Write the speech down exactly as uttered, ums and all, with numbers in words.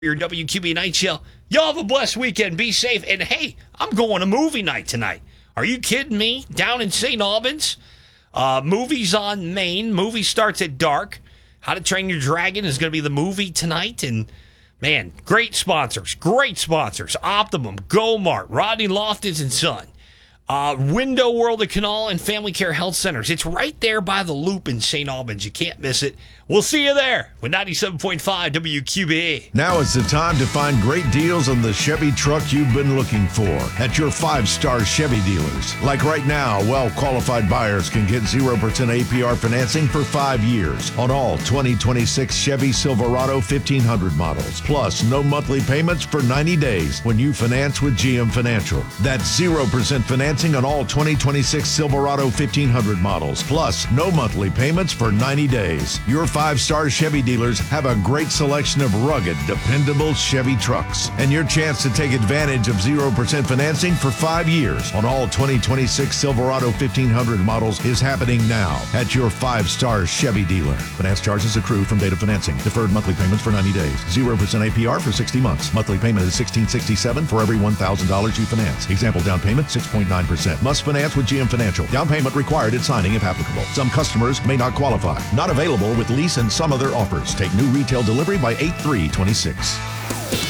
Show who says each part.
Speaker 1: Your W Q B Night Chill. Y'all have a blessed weekend. Be safe. And hey, I'm going to movie night tonight. Are you kidding me? Down in Saint Albans. Uh, movies on Main. Movie starts at dark. How to Train Your Dragon is going to be the movie tonight. And man, great sponsors. Great sponsors. Optimum, Go-Mart, Rodney Loftus and Son. Uh, Window World of Canal and Family Care Health Centers. It's right there by the Loop in Saint Albans. You can't miss it. We'll see you there with ninety-seven point five W Q B.
Speaker 2: Now is the time to find great deals on the Chevy truck you've been looking for at your five-star Chevy dealers. Like right now, well-qualified buyers can get zero percent A P R financing for five years on all twenty twenty-six Chevy Silverado fifteen hundred models. Plus, no monthly payments for ninety days when you finance with G M Financial. That's zero percent financing on all twenty twenty-six Silverado fifteen hundred models. Plus, no monthly payments for ninety days. Your five-star Chevy dealers have a great selection of rugged, dependable Chevy trucks. And your chance to take advantage of zero percent financing for five years on all twenty twenty-six Silverado fifteen hundred models is happening now at your five-star Chevy dealer. Finance charges accrue from date of financing. Deferred monthly payments for ninety days. zero percent A P R for sixty months. Monthly payment is sixteen sixty-seven for every one thousand dollars you finance. Example down payment, six point nine percent. Must finance with G M Financial. Down payment required at signing if applicable. Some customers may not qualify. Not available with lease and some other offers. Take new retail delivery by eight three twenty-six.